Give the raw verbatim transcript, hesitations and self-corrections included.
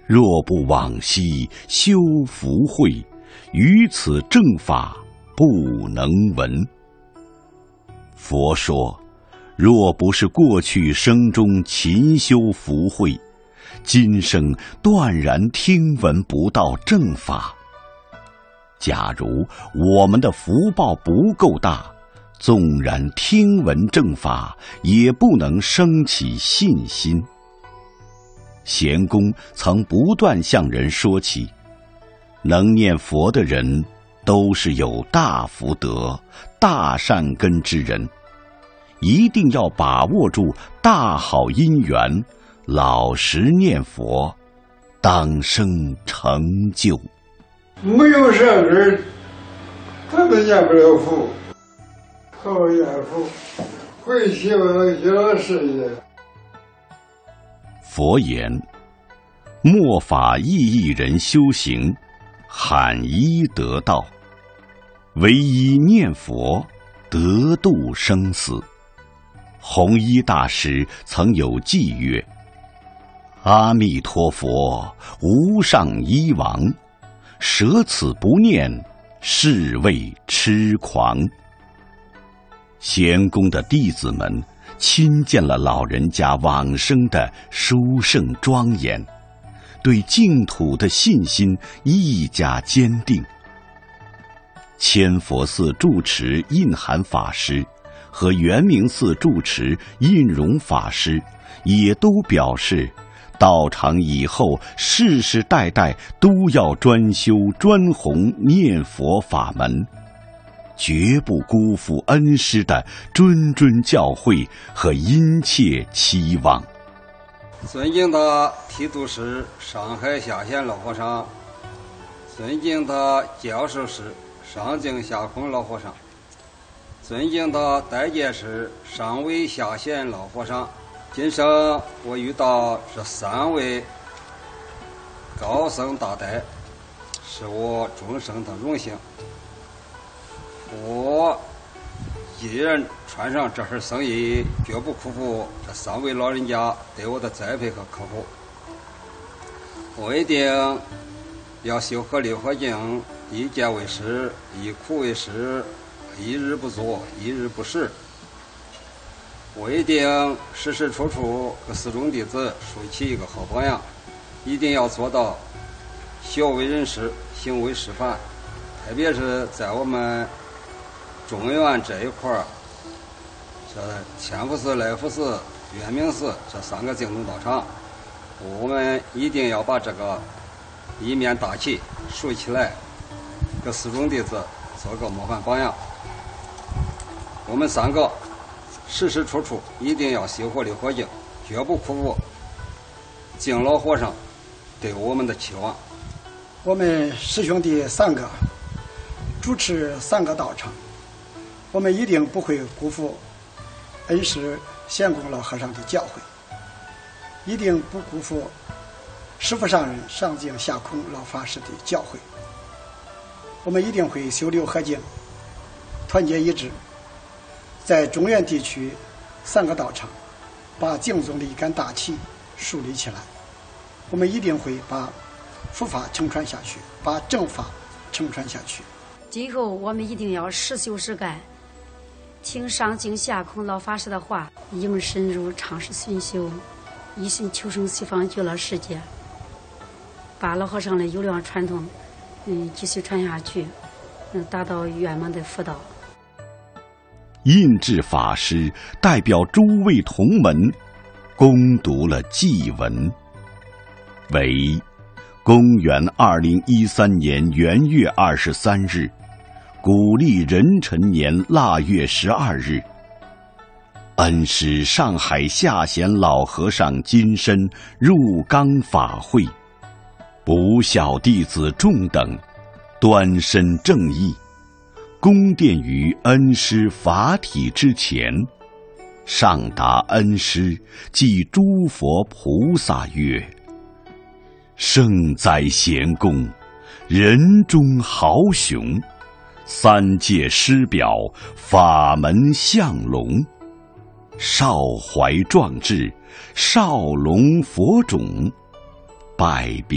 若不往昔修福慧，于此正法不能闻。佛说，若不是过去生中勤修福慧，今生断然听闻不到正法。假如我们的福报不够大，纵然听闻正法，也不能生起信心。贤公曾不断向人说起，能念佛的人都是有大福德、大善根之人，一定要把握住大好因缘，老实念佛，当生成就。 没有善根，他都念不了佛。好念佛，会希望小事业。 佛言：末法意义人修行，罕一得道。唯一念佛，得度生死。弘一大师曾有偈曰：阿弥陀佛，无上医王，舍此不念，是谓痴狂。贤公的弟子们亲见了老人家往生的殊胜庄严，对净土的信心愈加坚定。千佛寺住持印涵法师和圆明寺住持印容法师也都表示，道场以后世世代代都要专修专弘念佛法门，绝不辜负恩师的谆谆教诲和殷切期望。 尊敬的提督师上海下县老和尚，尊敬的教授师上京下空老和尚，尊敬的代监师上尉下县老和尚，今生我遇到这三位高僧大德，是我终生的荣幸。我一人穿上这份僧衣，绝不辜负这三位老人家对我的栽培和呵护。我一定要修合六合敬，一戒为师，一苦为师，一日不作，一日不食。我一定时时处处给四众弟子树起一个好榜样，一定要做到孝为人师，行为示范。特别是在我们中原这一块儿，这千佛寺、来福寺、圆明寺这三个净土道场，我们一定要把这个一面大旗竖起来，给四众弟子做个模范榜样。我们三个时时处处一定要修活六合敬，绝不辜负敬老和尚对我们的期望。 我们师兄弟三个主持三个道场，我们一定不会辜负恩师贤公老和尚的教诲，一定不辜负师父上人上敬下空老法师的教诲。我们一定会修六合敬，团结一致，在中原地区三个道场把净宗的一杆大旗树立起来。我们一定会把佛法承传下去，把正法承传下去。 今后我们一定要实修实干，听上敬下空老法师的话，应深入尝试熏修，一心求生西方极乐世界，把老和尚的优良传统嗯继续传下去，嗯达到圆满的佛道。 印智法师代表诸位同门恭读了祭文，为公元二零一三年元月二十三日，古历壬辰年腊月十二日，恩师上海下贤老和尚金身入冈法会，不孝弟子众等端身正义，恭奠于恩师法体之前，上达恩师即诸佛菩萨曰：圣哉贤公，人中豪雄，三界师表，法门相龙，少怀壮志，少龙佛种，百